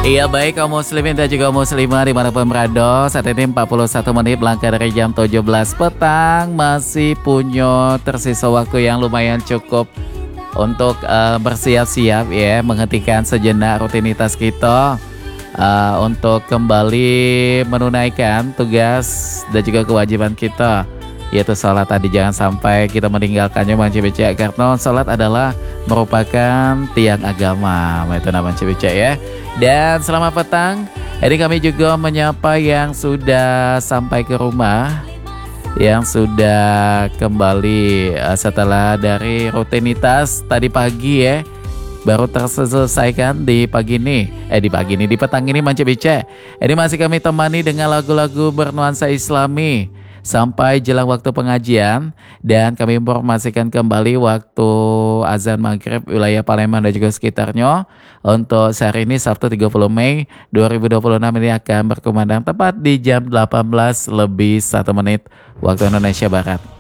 Iya baik kaum muslimin dan juga muslimah dimanapun berada. Saat ini 41 menit melangkah dari jam 17 petang. Masih punya tersisa waktu yang lumayan cukup untuk bersiap-siap ya, menghentikan sejenak rutinitas kita untuk kembali menunaikan tugas dan juga kewajiban kita, yaitu sholat tadi. Jangan sampai kita meninggalkannya Bang Cibica, karena sholat adalah merupakan tiang agama, itu namanya Cibica ya. Dan selamat petang. Ini kami juga menyapa yang sudah sampai ke rumah, yang sudah kembali setelah dari rutinitas tadi pagi ya, baru terselesaikan di pagi ini. Di petang ini Bang Cibica. Ini masih kami temani dengan lagu-lagu bernuansa Islami sampai jelang waktu pengajian, dan kami informasikan kembali waktu azan maghrib wilayah Palembang dan juga sekitarnya untuk sehari ini Sabtu 30 Mei 2026 ini akan berkumandang tepat di jam 18 lebih 1 menit waktu Indonesia Barat.